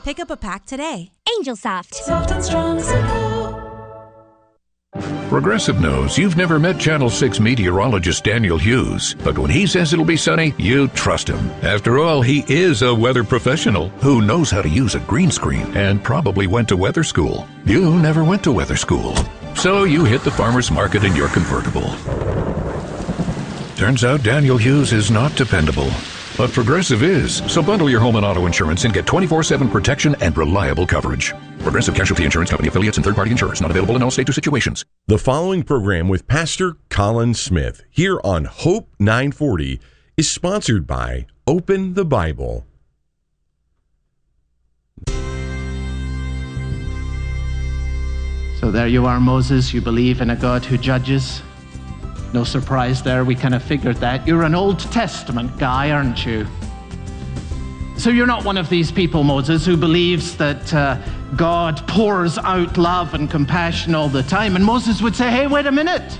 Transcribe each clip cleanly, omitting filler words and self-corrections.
Pick up a pack today. Angelsoft. Soft and strong support. Progressive knows you've never met Channel 6 meteorologist Daniel Hughes, but when he says it'll be sunny, you trust him. After all, he is a weather professional who knows how to use a green screen and probably went to weather school. You never went to weather school, so you hit the farmer's market in your convertible. Turns out Daniel Hughes is not dependable, but Progressive is. So bundle your home and auto insurance and get 24/7 protection and reliable coverage. Progressive Casualty Insurance Company affiliates and third-party insurers. Not available in all states or situations. The following program with Pastor Colin Smith here on Hope 940 is sponsored by Open the Bible. So there you are, Moses. You believe in a God who judges. No surprise there. We kind of figured that. You're an Old Testament guy, aren't you? So you're not one of these people, Moses, who believes that God pours out love and compassion all the time. And Moses would say, hey, wait a minute.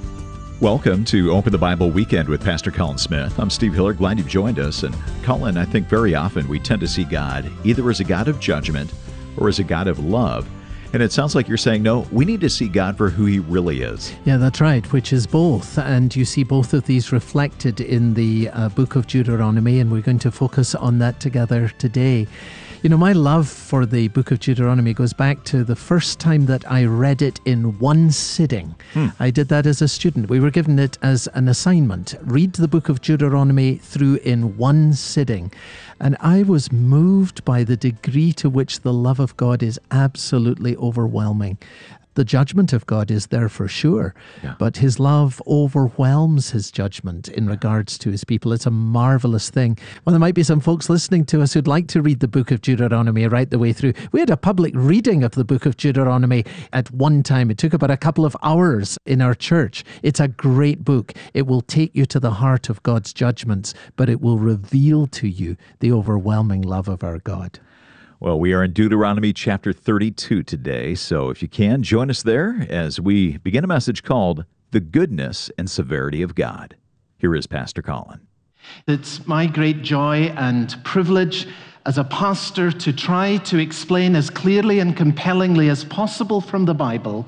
Welcome to Open the Bible Weekend with Pastor Colin Smith. I'm Steve Hiller. Glad you've joined us. And Colin, I think very often we tend to see God either as a God of judgment or as a God of love. And it sounds like you're saying, no, we need to see God for who he really is. Yeah, that's right, which is both. And you see both of these reflected in the book of Deuteronomy, and we're going to focus on that together today. You know, my love for the book of Deuteronomy goes back to the first time that I read it in one sitting. I did that as a student. We were given it as an assignment. Read the book of Deuteronomy through in one sitting. And I was moved by the degree to which the love of God is absolutely overwhelming. The judgment of God is there for sure, but his love overwhelms his judgment in regards to his people. It's a marvelous thing. Well, there might be some folks listening to us who'd like to read the book of Deuteronomy right the way through. We had a public reading of the book of Deuteronomy at one time. It took about a couple of hours in our church. It's a great book. It will take you to the heart of God's judgments, but it will reveal to you the overwhelming love of our God. Well, we are in Deuteronomy chapter 32 today, so if you can, join us there as we begin a message called The Goodness and Severity of God. Here is Pastor Colin. It's my great joy and privilege as a pastor to try to explain as clearly and compellingly as possible from the Bible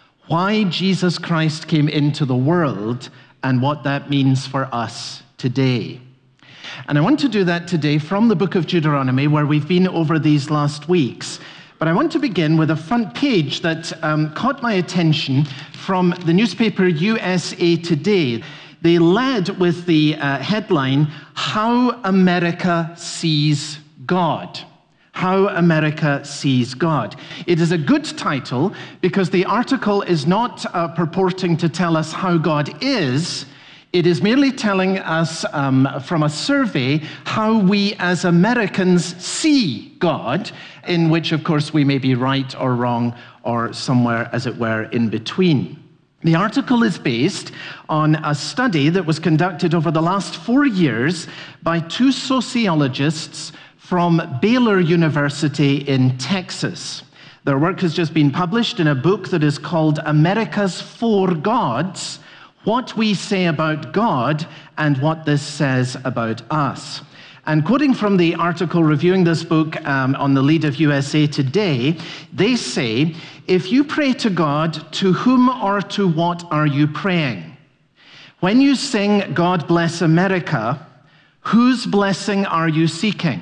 why Jesus Christ came into the world and what that means for us today. And I want to do that today from the book of Deuteronomy, where we've been over these last weeks. But I want to begin with a front page that caught my attention from the newspaper USA Today. They led with the headline, How America Sees God. How America Sees God. It is a good title because the article is not purporting to tell us how God is. It is merely telling us from a survey how we as Americans see God, in which, of course, we may be right or wrong or somewhere, as it were, in between. The article is based on a study that was conducted over the last 4 years by two sociologists from Baylor University in Texas. Their work has just been published in a book that is called America's Four Gods: What We Say About God and What This Says About Us. And quoting from the article reviewing this book on the lead of USA Today, they say, if you pray to God, to whom or to what are you praying? When you sing, God Bless America, whose blessing are you seeking?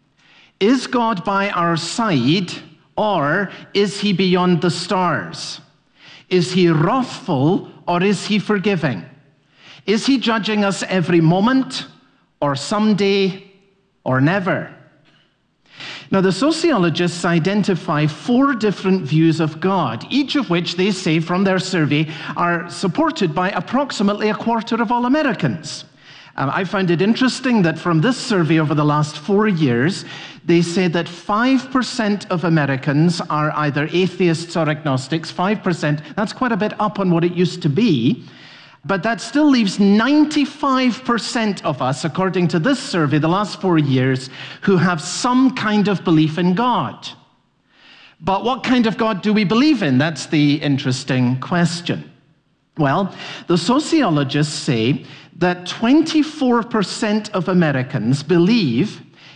Is God by our side, or is he beyond the stars? Is he wrathful, or is he forgiving? Is he judging us every moment, or someday, or never? Now, the sociologists identify 4 different views of God, each of which they say from their survey are supported by approximately a quarter of all Americans. I found it interesting that from this survey over the last 4 years, they say that 5% of Americans are either atheists or agnostics. 5%, that's quite a bit up on what it used to be. But that still leaves 95% of us, according to this survey, the last 4 years, who have some kind of belief in God. But what kind of God do we believe in? That's the interesting question. Well, the sociologists say that 24% of Americans believe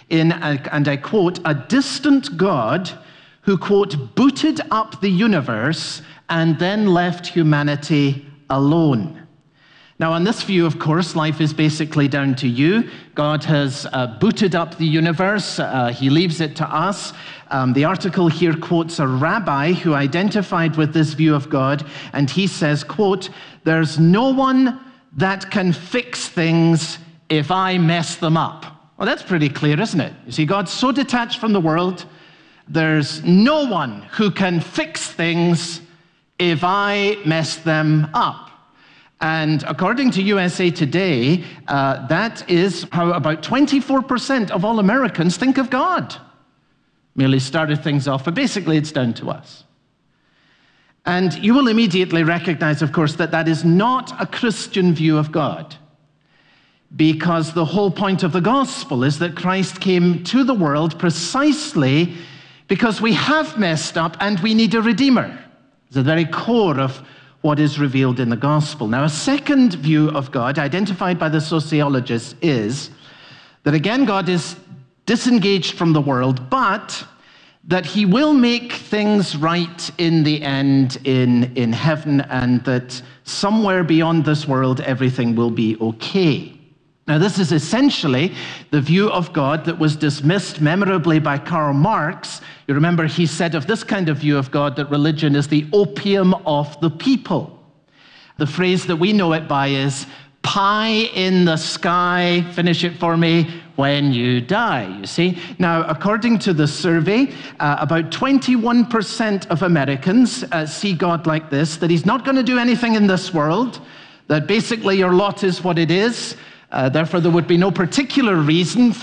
and I quote, a distant God who, quote, booted up the universe and then left humanity alone. Now, on this view, of course, life is basically down to you. God has booted up the universe. He leaves it to us. The article here quotes a rabbi who identified with this view of God, and he says, quote, there's no one that can fix things if I mess them up. Well, that's pretty clear, isn't it? You see, God's so detached from the world, there's no one who can fix things if I mess them up. And according to USA Today, that is how about 24% of all Americans think of God. Merely started things off, but basically it's down to us. And you will immediately recognize, of course, that that is not a Christian view of God, because the whole point of the gospel is that Christ came to the world precisely because we have messed up and we need a redeemer. It's the very core of what is revealed in the gospel. Now, a second view of God, identified by the sociologists, is that again, God is disengaged from the world, but that he will make things right in the end in heaven, and that somewhere beyond this world, everything will be okay. Now, this is essentially the view of God that was dismissed memorably by Karl Marx. You remember he said of this kind of view of God that religion is the opium of the people. The phrase that we know it by is, pie in the sky, finish it for me, when you die, you see. Now, according to the survey, about 21% of Americans see God like this, that he's not going to do anything in this world, that basically your lot is what it is. Therefore, there would be no particular reason